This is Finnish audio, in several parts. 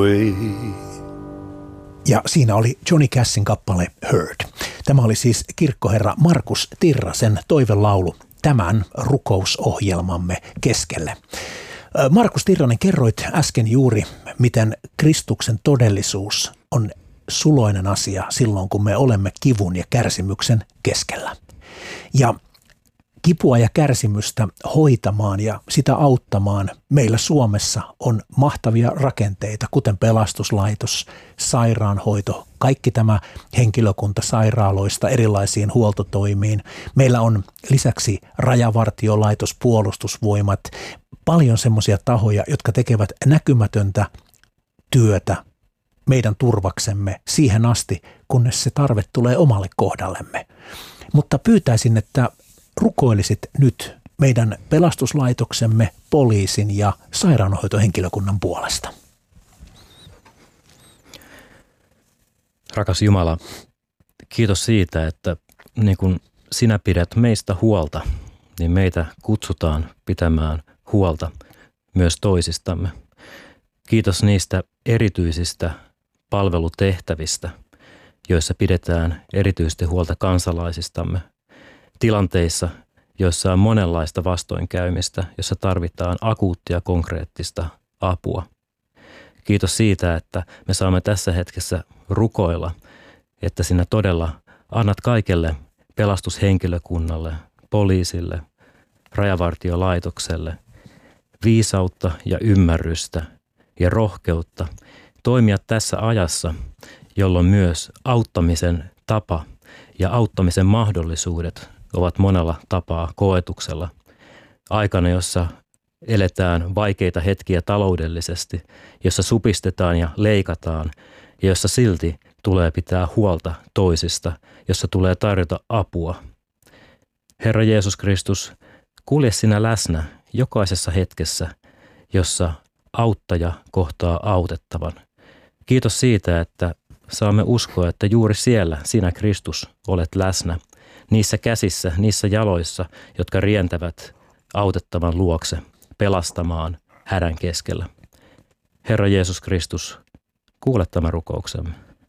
Ja siinä oli Johnny Cashin kappale Heard. Tämä oli siis kirkkoherra Markus Tirrasen toivelaulu tämän rukousohjelmamme keskelle. Markus Tirranen, kerroit äsken juuri, miten Kristuksen todellisuus on suloinen asia silloin, kun me olemme kivun ja kärsimyksen keskellä. Ja kipua ja kärsimystä hoitamaan ja sitä auttamaan meillä Suomessa on mahtavia rakenteita, kuten pelastuslaitos, sairaanhoito, kaikki tämä henkilökunta sairaaloista erilaisiin huoltotoimiin. Meillä on lisäksi rajavartiolaitos, puolustusvoimat, paljon semmoisia tahoja, jotka tekevät näkymätöntä työtä meidän turvaksemme siihen asti, kunnes se tarve tulee omalle kohdallemme. Mutta pyytäisin, että rukoilisit nyt meidän pelastuslaitoksemme, poliisin ja sairaanhoitohenkilökunnan puolesta. Rakas Jumala, kiitos siitä, että niin kun sinä pidät meistä huolta, niin meitä kutsutaan pitämään huolta myös toisistamme. Kiitos niistä erityisistä palvelutehtävistä, joissa pidetään erityisesti huolta kansalaisistamme. Tilanteissa, joissa on monenlaista vastoinkäymistä, jossa tarvitaan akuuttia konkreettista apua. Kiitos siitä, että me saamme tässä hetkessä rukoilla, että sinä todella annat kaikelle pelastushenkilökunnalle, poliisille, rajavartiolaitokselle viisautta ja ymmärrystä ja rohkeutta toimia tässä ajassa, jolloin myös auttamisen tapa ja auttamisen mahdollisuudet ovat monella tapaa koetuksella. Aikana, jossa eletään vaikeita hetkiä taloudellisesti, jossa supistetaan ja leikataan ja jossa silti tulee pitää huolta toisista, jossa tulee tarjota apua. Herra Jeesus Kristus, kulje sinä läsnä jokaisessa hetkessä, jossa auttaja kohtaa autettavan. Kiitos siitä, että saamme uskoa, että juuri siellä sinä Kristus olet läsnä, niissä käsissä, niissä jaloissa, jotka rientävät autettavan luokse, pelastamaan hädän keskellä. Herra Jeesus Kristus, kuule tämän rukouksemme.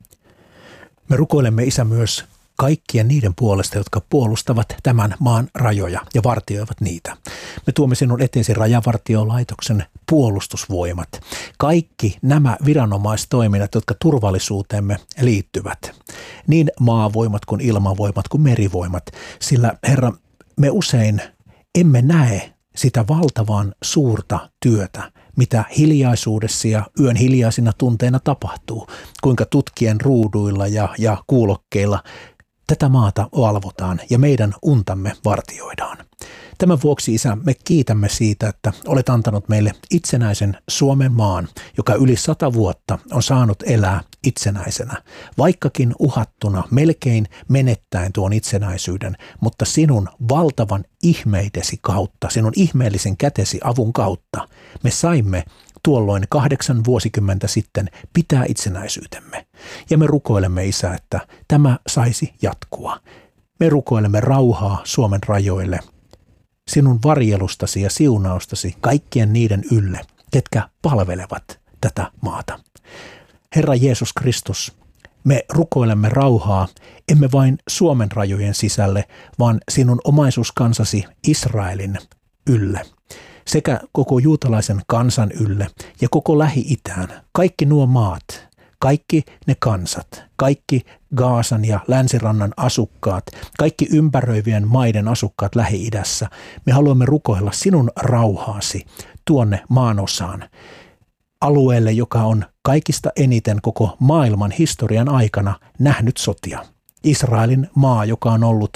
Me rukoilemme, Isä, myös kaikkien niiden puolesta, jotka puolustavat tämän maan rajoja ja vartioivat niitä. Me tuomme sinun eteesi rajavartiolaitoksen, puolustusvoimat, kaikki nämä viranomaistoiminnat, jotka turvallisuuteemme liittyvät, niin maavoimat kuin ilmavoimat kuin merivoimat, sillä Herra, me usein emme näe sitä valtavan suurta työtä, mitä hiljaisuudessa ja yön hiljaisina tunteina tapahtuu, kuinka tutkien ruuduilla ja kuulokkeilla tätä maata valvotaan ja meidän untamme vartioidaan. Tämän vuoksi, Isä, me kiitämme siitä, että olet antanut meille itsenäisen Suomen maan, joka yli 100 vuotta on saanut elää itsenäisenä, vaikkakin uhattuna, melkein menettäen tuon itsenäisyyden, mutta sinun valtavan ihmeidesi kautta, sinun ihmeellisen kätesi avun kautta me saimme tuolloin 8 vuosikymmentä sitten pitää itsenäisyytemme. Ja me rukoilemme, Isä, että tämä saisi jatkua. Me rukoilemme rauhaa Suomen rajoille, sinun varjelustasi ja siunaustasi kaikkien niiden ylle, ketkä palvelevat tätä maata. Herra Jeesus Kristus, me rukoilemme rauhaa, emme vain Suomen rajojen sisälle, vaan sinun omaisuuskansasi Israelin ylle, sekä koko juutalaisen kansan ylle ja koko Lähi-itään, kaikki nuo maat, kaikki ne kansat, kaikki Gaasan ja Länsirannan asukkaat, kaikki ympäröivien maiden asukkaat Lähi-idässä. Me haluamme rukoilla sinun rauhaasi tuonne maanosaan, alueelle, joka on kaikista eniten koko maailman historian aikana nähnyt sotia. Israelin maa, joka on ollut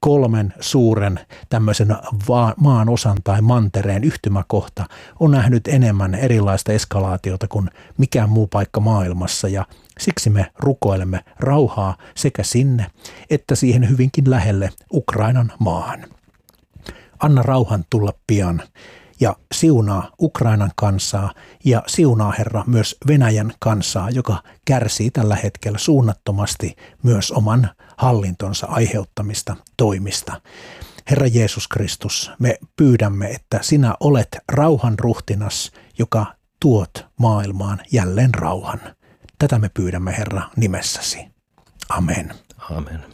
3 suuren tämmöisen maan osan tai mantereen yhtymäkohta, on nähnyt enemmän erilaista eskalaatiota kuin mikään muu paikka maailmassa, ja siksi me rukoilemme rauhaa sekä sinne että siihen hyvinkin lähelle Ukrainan maahan. Anna rauhan tulla pian ja siunaa Ukrainan kansaa ja siunaa, Herra, myös Venäjän kansaa, joka kärsii tällä hetkellä suunnattomasti myös oman hallintonsa aiheuttamista toimista. Herra Jeesus Kristus, me pyydämme, että sinä olet rauhan ruhtinas, joka tuot maailmaan jälleen rauhan. Tätä me pyydämme, Herra, nimessäsi. Amen. Amen.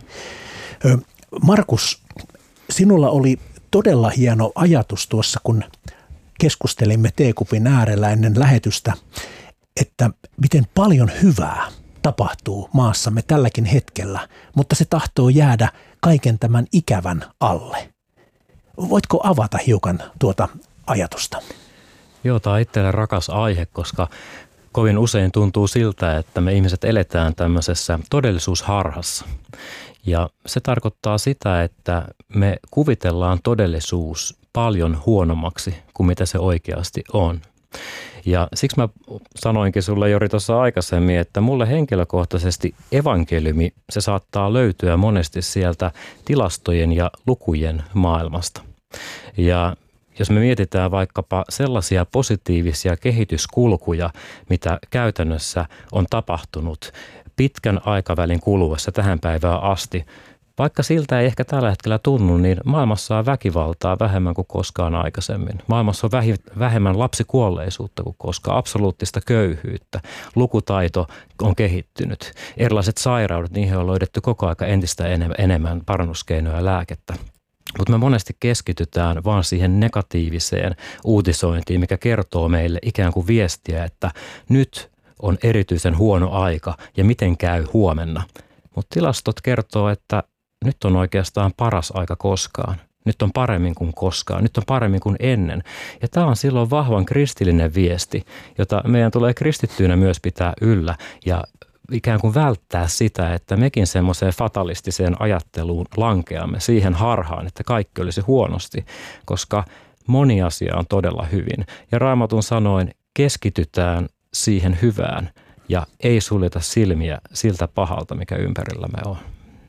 Markus, sinulla oli todella hieno ajatus tuossa, kun keskustelimme teekupin äärellä ennen lähetystä, että miten paljon hyvää tapahtuu maassamme tälläkin hetkellä, mutta se tahtoo jäädä kaiken tämän ikävän alle. Voitko avata hiukan tuota ajatusta? Joo, tämä on itselle rakas aihe, koska kovin usein tuntuu siltä, että me ihmiset eletään tämmöisessä todellisuusharhassa. Ja se tarkoittaa sitä, että me kuvitellaan todellisuus paljon huonommaksi kuin mitä se oikeasti on. Ja siksi mä sanoinkin sulle Jori tuossa aikaisemmin, että mulle henkilökohtaisesti evankeliumi, se saattaa löytyä monesti sieltä tilastojen ja lukujen maailmasta. Ja jos me mietitään vaikkapa sellaisia positiivisia kehityskulkuja, mitä käytännössä on tapahtunut pitkän aikavälin kuluessa tähän päivään asti, vaikka siltä ei ehkä tällä hetkellä tunnu, niin maailmassa on väkivaltaa vähemmän kuin koskaan aikaisemmin. Maailmassa on vähemmän lapsikuolleisuutta kuin koskaan, absoluuttista köyhyyttä. Lukutaito on kehittynyt. Erilaiset sairaudet, niihin on löydetty koko aika entistä enemmän parannuskeinoja ja lääkettä. Mutta me monesti keskitytään vaan siihen negatiiviseen uutisointiin, mikä kertoo meille ikään kuin viestiä, että nyt on erityisen huono aika ja miten käy huomenna. Mutta tilastot kertoo, että nyt on oikeastaan paras aika koskaan. Nyt on paremmin kuin koskaan. Nyt on paremmin kuin ennen. Ja tämä on silloin vahvan kristillinen viesti, jota meidän tulee kristittyinä myös pitää yllä ja ikään kuin välttää sitä, että mekin semmoiseen fatalistiseen ajatteluun lankeamme siihen harhaan, että kaikki olisi huonosti, koska moni asia on todella hyvin. Ja Raamatun sanoin keskitytään siihen hyvään ja ei suljeta silmiä siltä pahalta, mikä ympärillämme on.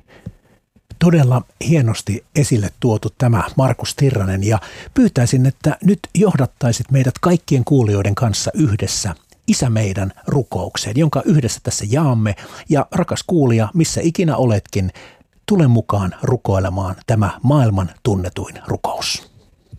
Todella hienosti esille tuotu tämä Markus Tirranen ja pyytäisin, että nyt johdattaisit meidät kaikkien kuulijoiden kanssa yhdessä Isä meidän -rukoukseen, jonka yhdessä tässä jaamme. Ja rakas kuulija, missä ikinä oletkin, tule mukaan rukoilemaan tämä maailman tunnetuin rukous.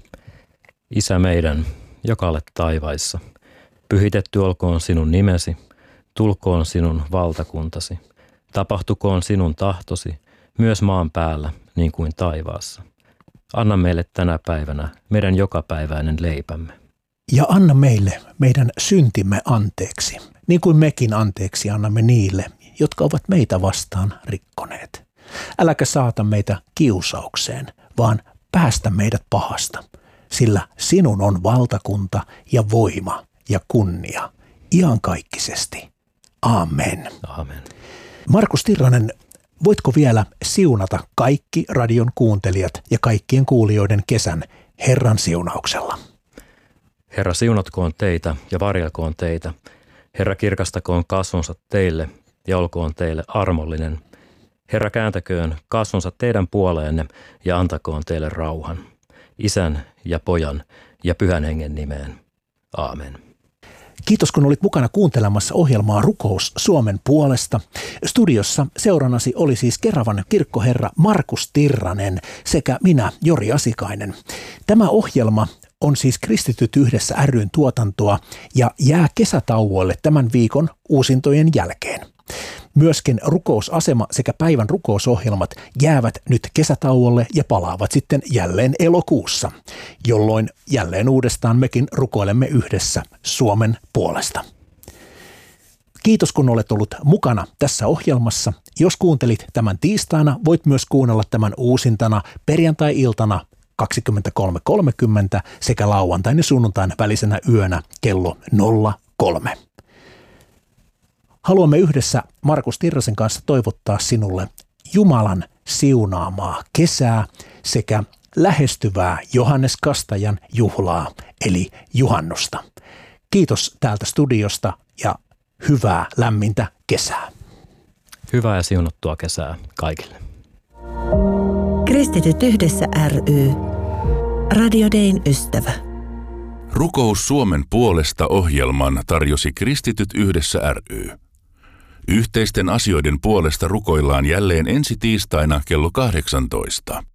Isä meidän, joka olet taivaissa, pyhitetty olkoon sinun nimesi, tulkoon sinun valtakuntasi, tapahtukoon sinun tahtosi, myös maan päällä niin kuin taivaassa. Anna meille tänä päivänä meidän jokapäiväinen leipämme. Ja anna meille meidän syntimme anteeksi, niin kuin mekin anteeksi annamme niille, jotka ovat meitä vastaan rikkoneet. Äläkä saata meitä kiusaukseen, vaan päästä meidät pahasta, sillä sinun on valtakunta ja voima ja kunnia iankaikkisesti. Amen. Amen. Markus Tirranen, voitko vielä siunata kaikki radion kuuntelijat ja kaikkien kuulijoiden kesän Herran siunauksella? Herra, siunatkoon teitä ja varjelkoon teitä. Herra, kirkastakoon kasvonsa teille ja olkoon teille armollinen. Herra, kääntäköön kasvonsa teidän puoleenne ja antakoon teille rauhan. Isän ja Pojan ja Pyhän Hengen nimeen. Aamen. Kiitos, kun olit mukana kuuntelemassa ohjelmaa Rukous Suomen puolesta. Studiossa seurannasi oli siis Keravan kirkkoherra Markus Tirranen sekä minä, Jori Asikainen. Tämä ohjelma on siis Kristityt yhdessä ry:n tuotantoa ja jää kesätauolle tämän viikon uusintojen jälkeen. Myöskin rukousasema sekä päivän rukousohjelmat jäävät nyt kesätauolle ja palaavat sitten jälleen elokuussa, jolloin jälleen uudestaan mekin rukoilemme yhdessä Suomen puolesta. Kiitos, kun olet ollut mukana tässä ohjelmassa. Jos kuuntelit tämän tiistaina, voit myös kuunnella tämän uusintana perjantai-iltana 23.30 sekä lauantain ja sunnuntain välisenä yönä kello 03. Haluamme yhdessä Markus Tirrasen kanssa toivottaa sinulle Jumalan siunaamaa kesää sekä lähestyvää Johannes Kastajan juhlaa eli juhannusta. Kiitos täältä studiosta ja hyvää lämmintä kesää. Hyvää ja siunattua kesää kaikille. Kristityt yhdessä ry. Radio Dayn ystävä. Rukous Suomen puolesta -ohjelman tarjosi Kristityt yhdessä ry. Yhteisten asioiden puolesta rukoillaan jälleen ensi tiistaina kello 18.